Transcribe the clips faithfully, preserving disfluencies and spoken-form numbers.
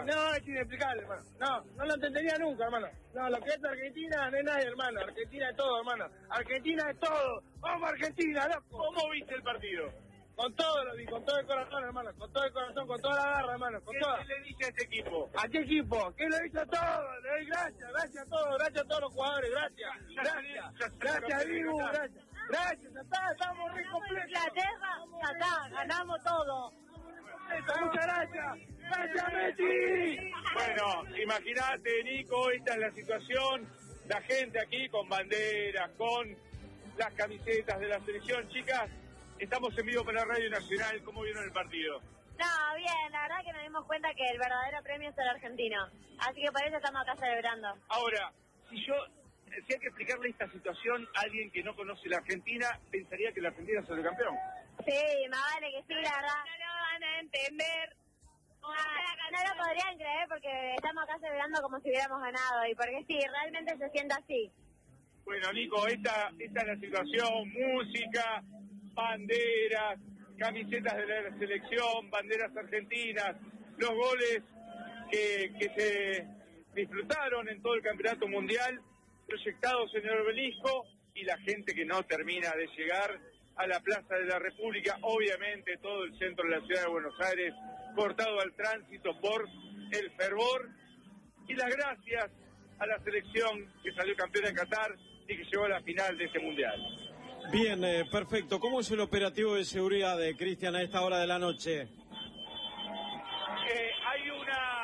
No, es inexplicable, hermano. No, no lo entendería nunca, hermano. No, lo que es Argentina no es nadie, hermano. Argentina es todo, hermano. Argentina es todo. ¡Vamos, Argentina, loco! ¿Cómo viste el partido? Con todo lo vi, con todo el corazón, hermano. Con todo el corazón, con toda la garra, hermano. Con ¿Qué toda. le dije a este equipo? ¿A qué equipo? ¿Qué le hizo todo? Le doy gracias, gracias a todos, gracias a todos los jugadores, gracias. Gracias, gracias, Dibu, gracias. Gracias, ya está, estamos re completos. Inglaterra, ya está, ganamos todo. Muchas gracias. ¡Gracias, Messi! Bueno, imagínate, Nico, esta es la situación. La gente aquí con banderas, con las camisetas de la selección. Chicas, estamos en vivo para la Radio Nacional. ¿Cómo vieron el partido? No, bien, la verdad que nos dimos cuenta que el verdadero premio es el argentino. Así que por eso estamos acá celebrando. Ahora, si yo, si hay que explicarle esta situación a alguien que no conoce la Argentina, pensaría que la Argentina es el campeón. Sí, más vale que sí, la verdad. No lo van a entender. Ah, no lo podrían creer porque estamos acá celebrando como si hubiéramos ganado y porque sí, realmente se siente así. Bueno, Nico, esta, esta es la situación, música, banderas, camisetas de la selección, banderas argentinas, los goles que, que se disfrutaron en todo el campeonato mundial, proyectados en el obelisco, y la gente que no termina de llegar a la Plaza de la República, obviamente todo el centro de la ciudad de Buenos Aires cortado al tránsito por el fervor, y las gracias a la selección que salió campeona en Qatar y que llegó a la final de este mundial. Bien, eh, perfecto. ¿Cómo es el operativo de seguridad de Cristian a esta hora de la noche? Eh, hay una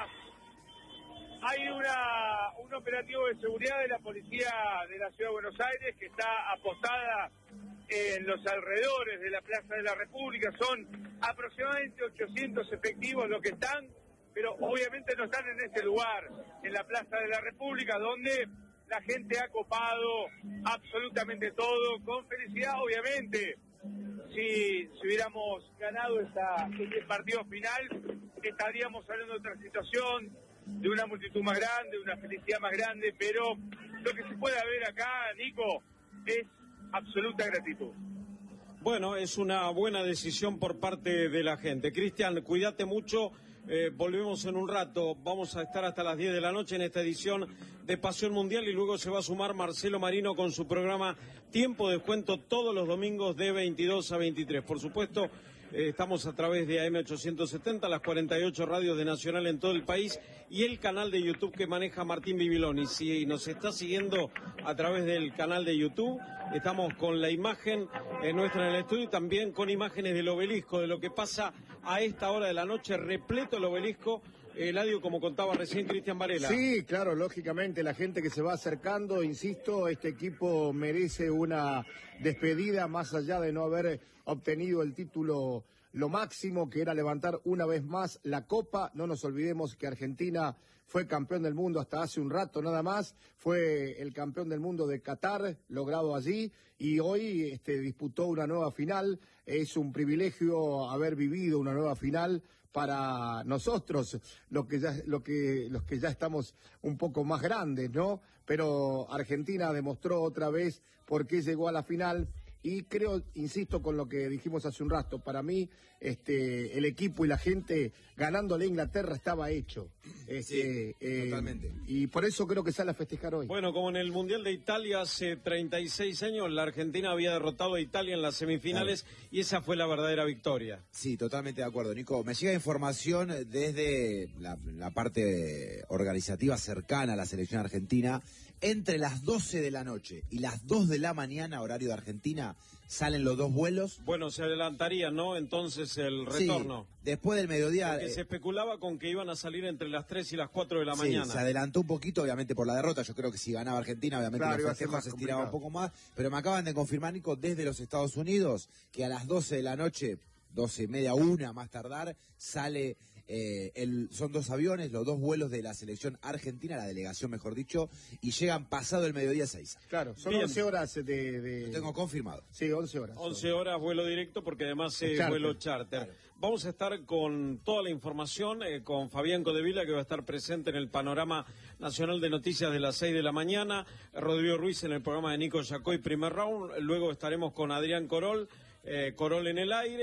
hay una un operativo de seguridad de la policía de la ciudad de Buenos Aires que está apostada en los alrededores de la Plaza de la República. Son aproximadamente ochocientos efectivos los que están, pero obviamente no están en ese lugar, en la Plaza de la República, donde la gente ha copado absolutamente todo, con felicidad, obviamente. Si, si hubiéramos ganado esta, este partido final, estaríamos hablando de otra situación, de una multitud más grande, de una felicidad más grande, pero lo que se puede ver acá, Nico, es absoluta gratitud. Bueno, es una buena decisión por parte de la gente. Cristian, cuídate mucho. Eh, volvemos en un rato, vamos a estar hasta las diez de la noche en esta edición de Pasión Mundial y luego se va a sumar Marcelo Marino con su programa Tiempo de Descuento todos los domingos de veintidós a veintitrés. Por supuesto, eh, estamos a través de A M ochocientos setenta, las cuarenta y ocho radios de Nacional en todo el país y el canal de YouTube que maneja Martín Bibiloni. Si nos está siguiendo a través del canal de YouTube, estamos con la imagen eh, nuestra en el estudio y también con imágenes del obelisco, de lo que pasa a esta hora de la noche, repleto el obelisco, Eladio, como contaba recién Cristian Varela. Sí, claro, lógicamente, la gente que se va acercando, insisto, este equipo merece una despedida, más allá de no haber obtenido el título, lo máximo, que era levantar una vez más la Copa. No nos olvidemos que Argentina fue campeón del mundo hasta hace un rato nada más, fue el campeón del mundo de Qatar, logrado allí, y hoy este, disputó una nueva final. Es un privilegio haber vivido una nueva final para nosotros, lo que ya, lo que, los que ya estamos un poco más grandes, ¿no? Pero Argentina demostró otra vez por qué llegó a la final. Y creo, insisto con lo que dijimos hace un rato, para mí este, el equipo y la gente ganándole a Inglaterra estaba hecho. Este, sí, eh, totalmente. Y por eso creo que sale a festejar hoy. Bueno, como en el Mundial de Italia hace treinta y seis años, la Argentina había derrotado a Italia en las semifinales, claro, y esa fue la verdadera victoria. Sí, totalmente de acuerdo, Nico. Me llega información desde la, la parte organizativa cercana a la selección argentina. Entre las doce de la noche y las dos de la mañana, horario de Argentina, salen los dos vuelos. Bueno, se adelantaría, ¿no? Entonces el retorno. Sí, después del mediodía. Porque eh, se especulaba con que iban a salir entre las tres y las cuatro de la sí, mañana. Se adelantó un poquito, obviamente, por la derrota. Yo creo que si ganaba Argentina, obviamente, claro, los festejos se estiraba un poco más. Pero me acaban de confirmar, Nico, desde los Estados Unidos, que a las doce de la noche, doce y media, una más tardar, sale. Eh, el, son dos aviones, los dos vuelos de la selección argentina, la delegación mejor dicho, y llegan pasado el mediodía seis. Claro, son Bien. once horas de, de... Lo tengo confirmado. Sí, once horas. once horas vuelo directo porque además es charter. vuelo charter. Claro. Vamos a estar con toda la información, eh, con Fabián Codevila, que va a estar presente en el panorama nacional de noticias de las seis de la mañana, Rodrigo Ruiz en el programa de Nico Yacoy, primer round, luego estaremos con Adrián Corol, eh, Corol en el aire.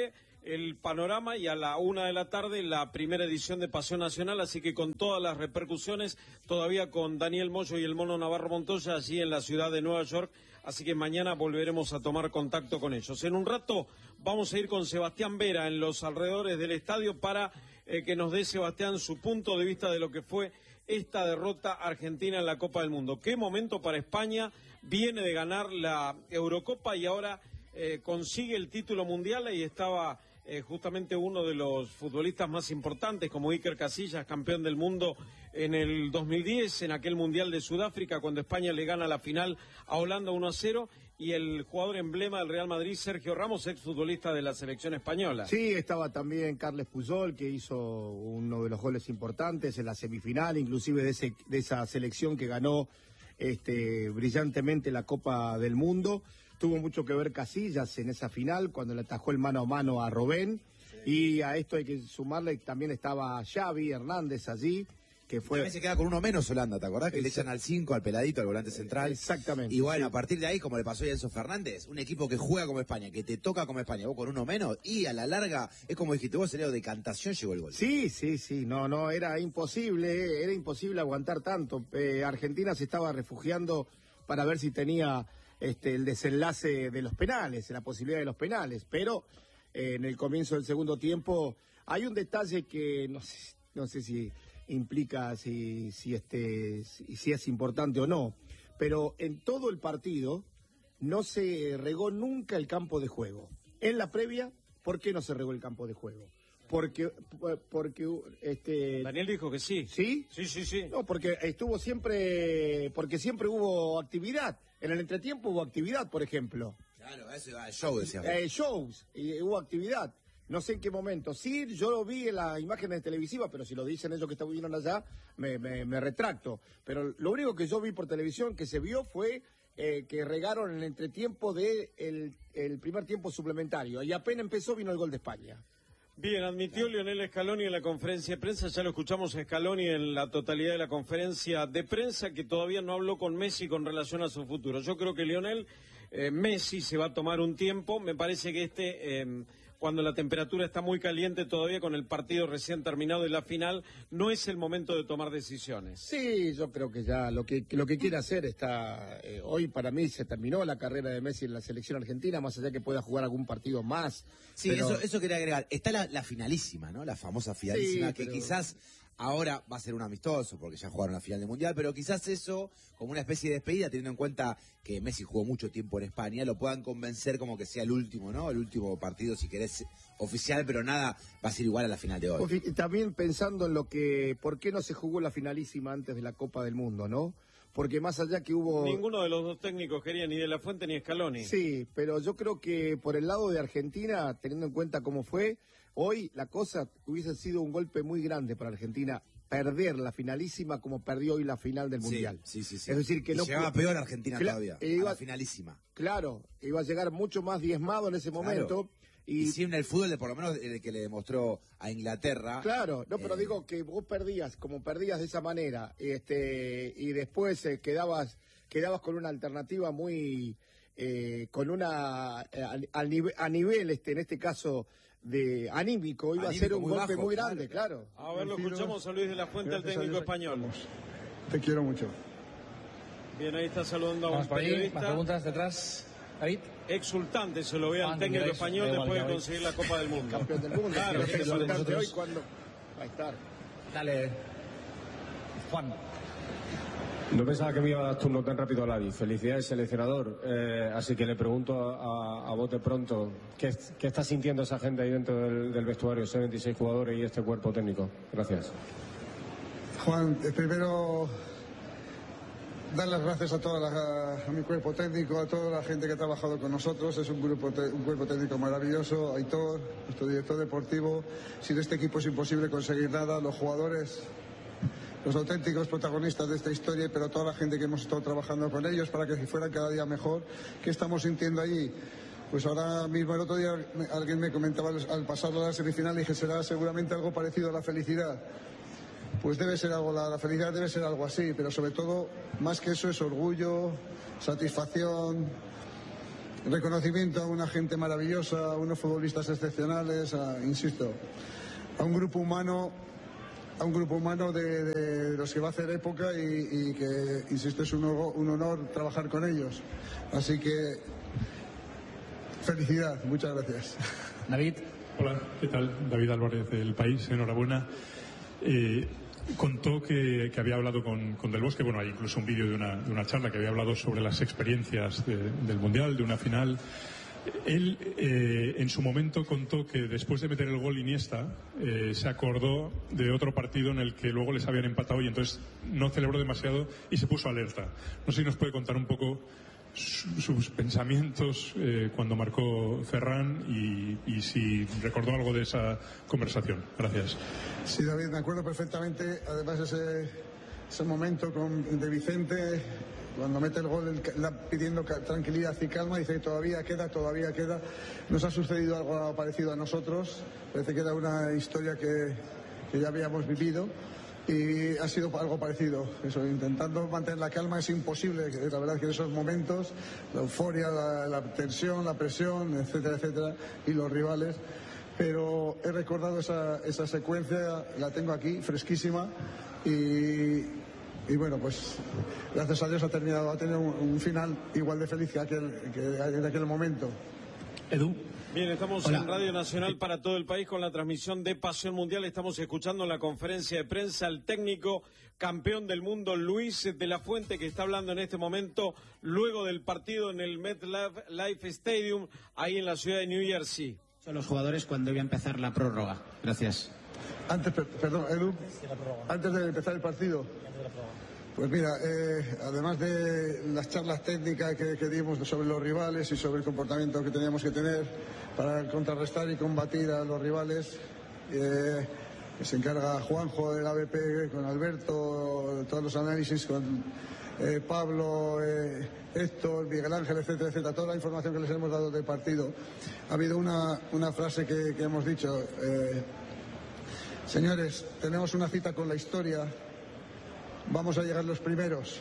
el panorama y a la una de la tarde la primera edición de Pasión Nacional, así que con todas las repercusiones, todavía con Daniel Moyo y el Mono Navarro Montoya allí en la ciudad de Nueva York, así que mañana volveremos a tomar contacto con ellos. En un rato vamos a ir con Sebastián Vera en los alrededores del estadio para eh, que nos dé Sebastián su punto de vista de lo que fue esta derrota argentina en la Copa del Mundo. Qué momento para España, viene de ganar la Eurocopa y ahora eh, consigue el título mundial y estaba... Eh, justamente uno de los futbolistas más importantes como Iker Casillas, campeón del mundo en el dos mil diez, en aquel Mundial de Sudáfrica, cuando España le gana la final a Holanda uno a cero, y el jugador emblema del Real Madrid, Sergio Ramos, exfutbolista de la selección española. Sí, estaba también Carles Puyol, que hizo uno de los goles importantes en la semifinal, inclusive de, ese, de esa selección que ganó este, brillantemente la Copa del Mundo. Tuvo mucho que ver Casillas en esa final, cuando le atajó el mano a mano a Robben, sí. Y a esto hay que sumarle, también estaba Xavi Hernández allí, que fue... También se queda con uno menos Holanda, ¿te acordás? Que le echan al cinco, al peladito, al volante central. Exactamente. Y bueno, sí. A partir de ahí, como le pasó a Enzo Fernández, un equipo que juega como España, que te toca como España, vos con uno menos, y a la larga, es como dijiste vos, el de decantación llegó el gol. Sí, sí, sí, no, no, era imposible, era imposible aguantar tanto. Eh, Argentina se estaba refugiando para ver si tenía... Este, el desenlace de los penales, la posibilidad de los penales, pero eh, en el comienzo del segundo tiempo hay un detalle que no sé, no sé si implica si, si, este, si, si es importante o no, pero en todo el partido no se regó nunca el campo de juego. En la previa, ¿por qué no se regó el campo de juego? Porque, porque este... Daniel dijo que sí. ¿Sí? Sí, sí, sí. No, porque estuvo siempre, porque siempre hubo actividad. En el entretiempo hubo actividad, por ejemplo. Claro, eso iba al show, decía. Eh, shows, y hubo actividad. No sé en qué momento. Sí, yo lo vi en las imágenes televisivas, pero si lo dicen ellos que estuvieron allá, me, me, me retracto. Pero lo único que yo vi por televisión que se vio fue eh, que regaron en el entretiempo del de el primer tiempo suplementario. Y apenas empezó vino el gol de España. Bien, admitió Lionel Scaloni en la conferencia de prensa, ya lo escuchamos a Scaloni en la totalidad de la conferencia de prensa, que todavía no habló con Messi con relación a su futuro. Yo creo que Lionel, eh, Messi se va a tomar un tiempo, me parece que este, eh, cuando la temperatura está muy caliente todavía con el partido recién terminado de la final, no es el momento de tomar decisiones. Sí, yo creo que ya lo que, lo que quiere hacer está, eh, hoy para mí se terminó la carrera de Messi en la selección argentina, más allá que pueda jugar algún partido más. Sí, pero... eso, eso quería agregar. Está la, la finalísima, ¿no? La famosa finalísima, sí, que pero... quizás ahora va a ser un amistoso, porque ya jugaron la final del Mundial, pero quizás eso, como una especie de despedida, teniendo en cuenta que Messi jugó mucho tiempo en España, lo puedan convencer como que sea el último, ¿no? El último partido, si querés, oficial, pero nada va a ser igual a la final de hoy. También pensando en lo que, ¿por qué no se jugó la finalísima antes de la Copa del Mundo, no? Porque más allá que hubo... Ninguno de los dos técnicos quería ni De La Fuente ni Scaloni. Sí, pero yo creo que por el lado de Argentina, teniendo en cuenta cómo fue, hoy la cosa hubiese sido un golpe muy grande para Argentina, perder la finalísima como perdió hoy la final del Mundial. Sí, sí, sí. Es decir, que y no... llegaba peor Argentina Cla todavía, iba, a la finalísima. Claro, iba a llegar mucho más diezmado en ese momento... Claro. Y, y sí, en el fútbol, de, por lo menos el que le demostró a Inglaterra. Claro, no, pero eh... digo que vos perdías, como perdías de esa manera, este, y después eh, quedabas, quedabas con una alternativa muy, eh, con una, eh, a, a, nivel, a nivel, este, en este caso, de anímico, iba anímico, a ser un muy golpe bajo, muy grande, claro. claro. A ver, lo escuchamos a Luis de la Fuente, el técnico español. Te quiero mucho. Bien, ahí está saludando a un Vamos por periodista. Ahí, más preguntas detrás. David. Exultante se lo ve al técnico español después de conseguir la Copa del Mundo. Campeón del mundo. Claro, es exultante hoy cuando va a estar. Dale, Juan. No pensaba que me iba a dar turno tan rápido a Lavi. Felicidades, seleccionador. Eh, así que le pregunto a, a, a bote pronto, ¿qué, ¿qué está sintiendo esa gente ahí dentro del, del vestuario, esos veintiséis jugadores y este cuerpo técnico? Gracias. Juan, primero... dar las gracias a toda la, a mi cuerpo técnico, a toda la gente que ha trabajado con nosotros. Es un grupo te, un cuerpo técnico maravilloso. Aitor, nuestro director deportivo. Sin este equipo es imposible conseguir nada. Los jugadores, los auténticos protagonistas de esta historia, pero toda la gente que hemos estado trabajando con ellos para que fueran cada día mejor. ¿Qué estamos sintiendo allí? Pues ahora mismo, el otro día alguien me comentaba al pasar a la semifinal, dije, será seguramente algo parecido a la felicidad. Pues debe ser algo, la, la felicidad debe ser algo así, pero sobre todo, más que eso, es orgullo, satisfacción, reconocimiento a una gente maravillosa, a unos futbolistas excepcionales, a, insisto, a un grupo humano, a un grupo humano de, de los que va a hacer época y, y que, insisto, es un, un honor trabajar con ellos. Así que, felicidad, muchas gracias. David. Hola, ¿qué tal? David Álvarez del País, enhorabuena. Eh, contó que, que había hablado con, con Del Bosque, bueno, hay incluso un vídeo de una, de una charla que había hablado sobre las experiencias de, del Mundial, de una final. Él, eh, en su momento, contó que después de meter el gol Iniesta, eh, se acordó de otro partido en el que luego les habían empatado y entonces no celebró demasiado y se puso alerta. No sé si nos puede contar un poco su, sus pensamientos eh, cuando marcó Ferran y, y si recordó algo de esa conversación. Gracias. Sí, David, me acuerdo perfectamente. Además, ese, ese momento con, de Vicente, cuando mete el gol, el, la, pidiendo tranquilidad y calma, dice que todavía queda, todavía queda. Nos ha sucedido algo parecido a nosotros. Parece que era una historia que, que ya habíamos vivido. Y ha sido algo parecido, eso, intentando mantener la calma es imposible, la verdad que en esos momentos, la euforia, la, la tensión, la presión, etcétera, etcétera, y los rivales, pero he recordado esa, esa secuencia, la tengo aquí, fresquísima, y, y bueno, pues gracias a Dios ha terminado, ha tenido un, un final igual de feliz que, aquel, que en aquel momento. Edu. Bien, estamos Hola. en Radio Nacional para todo el país con la transmisión de Pasión Mundial. Estamos escuchando en la conferencia de prensa al técnico campeón del mundo, Luis de la Fuente, que está hablando en este momento luego del partido en el MetLife Stadium, ahí en la ciudad de New Jersey. Son los jugadores cuando iba a empezar la prórroga. Gracias. Antes, per, perdón, Edu, antes de empezar el partido. Pues mira, eh, además de las charlas técnicas que, que dimos sobre los rivales y sobre el comportamiento que teníamos que tener para contrarrestar y combatir a los rivales, eh, que se encarga Juanjo del A B P con Alberto, todos los análisis con eh, Pablo, eh, Héctor, Miguel Ángel, etcétera, etcétera, toda la información que les hemos dado del partido. Ha habido una, una frase que, que hemos dicho, eh, señores, tenemos una cita con la historia. Vamos a llegar los primeros.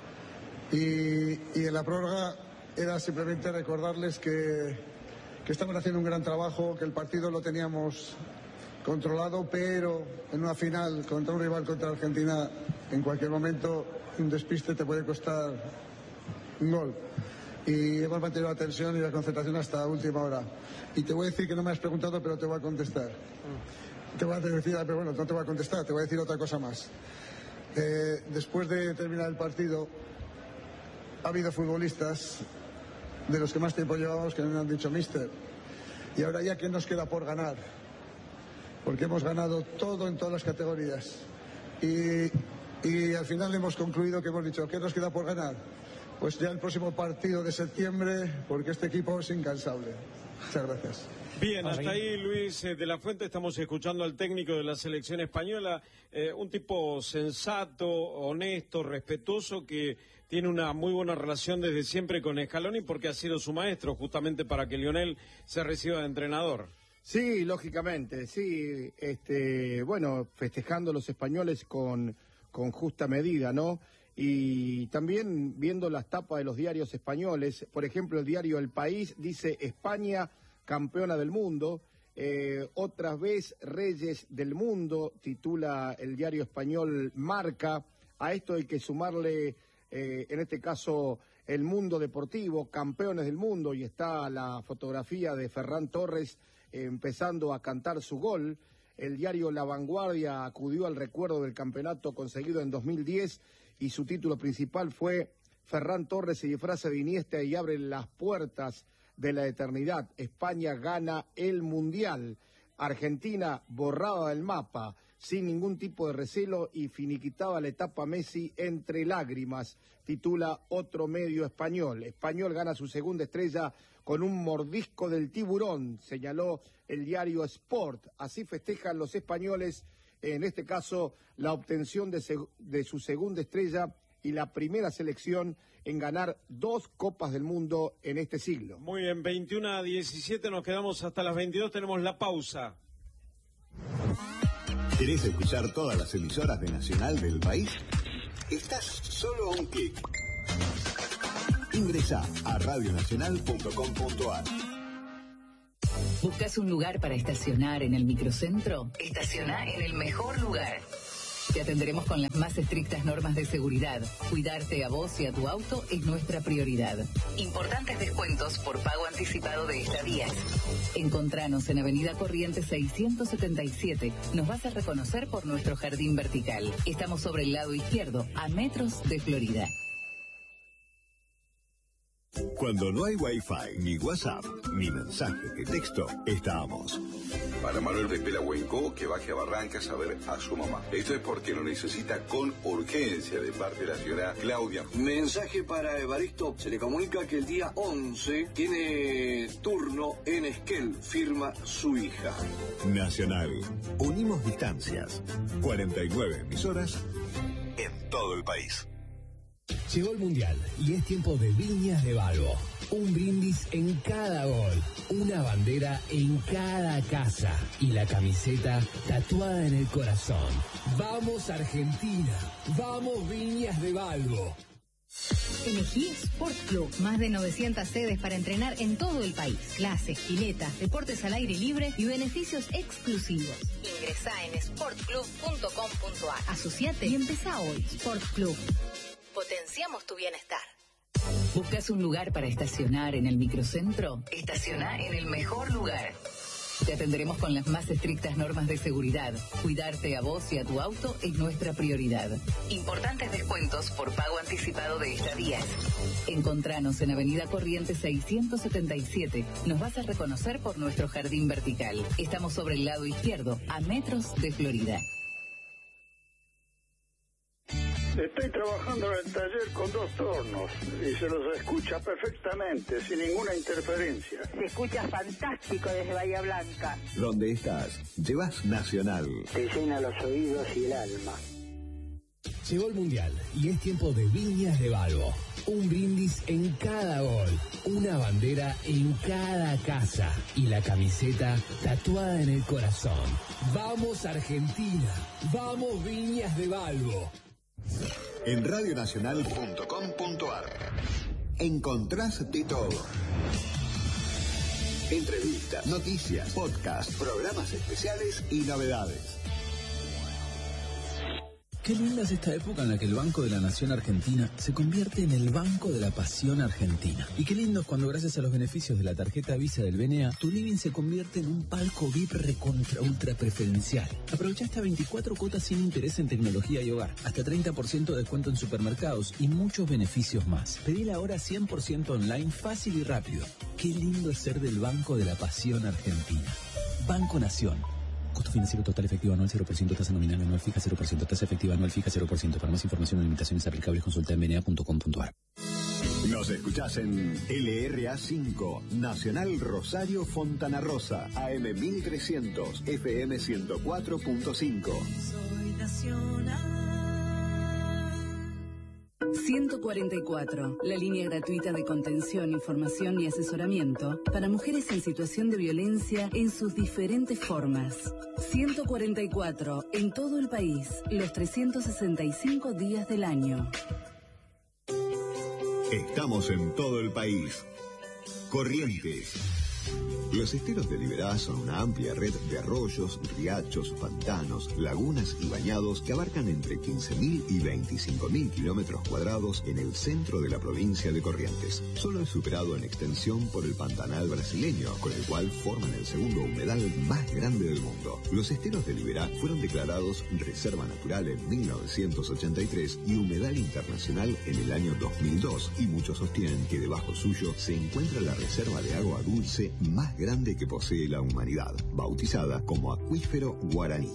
Y, y en la prórroga era simplemente recordarles que, que estaban haciendo un gran trabajo, que el partido lo teníamos controlado, pero en una final contra un rival, contra Argentina, en cualquier momento un despiste te puede costar un gol. Y hemos mantenido la tensión y la concentración hasta última hora. Y te voy a decir que no me has preguntado, pero te voy a contestar. Te voy a decir, pero bueno, no te voy a contestar, te voy a decir otra cosa más. Eh, después de terminar el partido ha habido futbolistas de los que más tiempo llevamos que me han dicho mister, y ahora ya que nos queda por ganar, porque hemos ganado todo en todas las categorías y, y al final hemos concluido que hemos dicho ¿qué nos queda por ganar? Pues ya el próximo partido de septiembre, porque este equipo es incansable. Muchas gracias. Bien, hasta ahí Luis de la Fuente. Estamos escuchando al técnico de la selección española, eh, un tipo sensato, honesto, respetuoso, que tiene una muy buena relación desde siempre con Scaloni porque ha sido su maestro justamente para que Lionel se reciba de entrenador. Sí, lógicamente, sí, este, bueno, festejando los españoles con, con justa medida, ¿no? Y también viendo las tapas de los diarios españoles, por ejemplo, el diario El País dice España campeona del mundo, eh, otra vez Reyes del Mundo, titula el diario español Marca. A esto hay que sumarle, eh, en este caso, el mundo deportivo, campeones del mundo, y está la fotografía de Ferran Torres eh, empezando a cantar su gol. El diario La Vanguardia acudió al recuerdo del campeonato conseguido en dos mil diez y su título principal fue Ferran Torres se disfraza de Iniesta y abre las puertas de la eternidad. España gana el Mundial. Argentina borrada del mapa, sin ningún tipo de recelo y finiquitaba la etapa Messi entre lágrimas, titula otro medio español. Español gana su segunda estrella con un mordisco del tiburón, señaló el diario Sport. Así festejan los españoles, en este caso, la obtención de, de su segunda estrella y la primera selección en ganar dos Copas del Mundo en este siglo. Muy bien, veintiuno a diecisiete, nos quedamos hasta las veintidós, tenemos la pausa. ¿Querés escuchar todas las emisoras de Nacional del país? Estás solo a un clic. Ingresa a radio nacional punto com punto ar. ¿Buscas un lugar para estacionar en el microcentro? Estaciona en el mejor lugar. Te atenderemos con las más estrictas normas de seguridad. Cuidarte a vos y a tu auto es nuestra prioridad. Importantes descuentos por pago anticipado de estadías. Encontranos en Avenida Corrientes seiscientos setenta y siete. Nos vas a reconocer por nuestro jardín vertical. Estamos sobre el lado izquierdo, a metros de Florida. Cuando no hay Wi-Fi, ni WhatsApp, ni mensaje de texto, estamos. Para Manuel de Pelahuenco, que baje a Barrancas a ver a su mamá. Esto es porque lo necesita con urgencia de parte de la señora Claudia. Mensaje para Evaristo. Se le comunica que el día once tiene turno en Esquel. Firma su hija. Nacional. Unimos distancias. cuarenta y nueve emisoras en todo el país. Llegó el Mundial y es tiempo de Viñas de Balbo. Un brindis en cada gol, una bandera en cada casa y la camiseta tatuada en el corazón. ¡Vamos Argentina! ¡Vamos Viñas de Balbo! Elegí Sport Club. Más de novecientas sedes para entrenar en todo el país. Clases, piletas, deportes al aire libre y beneficios exclusivos. Ingresá en sport club punto com punto ar. Asociate y empezá hoy. Sport Club. Potenciamos tu bienestar. ¿Buscas un lugar para estacionar en el microcentro? Estaciona en el mejor lugar. Te atenderemos con las más estrictas normas de seguridad. Cuidarte a vos y a tu auto es nuestra prioridad. Importantes descuentos por pago anticipado de estadías. Encontranos en Avenida Corrientes seiscientos setenta y siete. Nos vas a reconocer por nuestro jardín vertical. Estamos sobre el lado izquierdo, a metros de Florida. Estoy trabajando en el taller con dos tornos y se los escucha perfectamente, sin ninguna interferencia. Se escucha fantástico desde Bahía Blanca. Donde estás, llevas Nacional. Te llena los oídos y el alma. Llegó el Mundial y es tiempo de Viñas de Balbo. Un brindis en cada gol, una bandera en cada casa y la camiseta tatuada en el corazón. ¡Vamos Argentina! ¡Vamos Viñas de Balbo! En radio nacional punto com punto ar encontrás de todo. Entrevistas, noticias, podcasts, programas especiales y novedades. Qué linda es esta época en la que el Banco de la Nación Argentina se convierte en el Banco de la Pasión Argentina. Y qué lindo es cuando gracias a los beneficios de la tarjeta Visa del B N A, tu living se convierte en un palco V I P recontra ultra preferencial. Aprovecha hasta veinticuatro cuotas sin interés en tecnología y hogar, hasta treinta por ciento de descuento en supermercados y muchos beneficios más. Pedila ahora cien por ciento online, fácil y rápido. Qué lindo es ser del Banco de la Pasión Argentina. Banco Nación. Costo financiero total efectivo anual cero por ciento, tasa nominal anual fija cero por ciento, tasa efectiva anual fija cero por ciento. Para más información o limitaciones aplicables consulta en b n a punto com punto ar. Nos escuchás en L R A cinco, Nacional Rosario Fontana Rosa, A M mil trescientos, F M ciento cuatro punto cinco. Soy nacional. ciento cuarenta y cuatro, la línea gratuita de contención, información y asesoramiento para mujeres en situación de violencia en sus diferentes formas. ciento cuarenta y cuatro, en todo el país, los trescientos sesenta y cinco días del año. Estamos en todo el país. Corrientes. Los esteros de Liberá son una amplia red de arroyos, riachos, pantanos, lagunas y bañados que abarcan entre quince mil y veinticinco mil kilómetros cuadrados en el centro de la provincia de Corrientes. Solo es superado en extensión por el Pantanal brasileño, con el cual forman el segundo humedal más grande del mundo. Los esteros de Liberá fueron declarados Reserva Natural en mil novecientos ochenta y tres y Humedal Internacional en el año dos mil dos, y muchos sostienen que debajo suyo se encuentra la reserva de agua dulce más grande que posee la humanidad, bautizada como Acuífero Guaraní.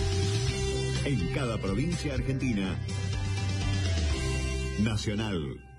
En cada provincia argentina, Nacional.